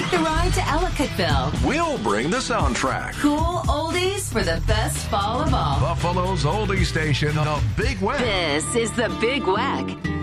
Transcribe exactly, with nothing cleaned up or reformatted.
Take the ride to Ellicottville. We'll bring the soundtrack. Cool oldies for the best fall of all. Buffalo's oldie station, The Big Wack. This is The Big Wack